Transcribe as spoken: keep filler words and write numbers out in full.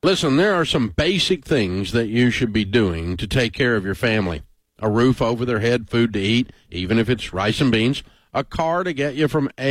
Listen, there are some basic things that you should be doing to take care of your family. A roof over their head, food to eat, even if it's rice and beans, a car to get you from A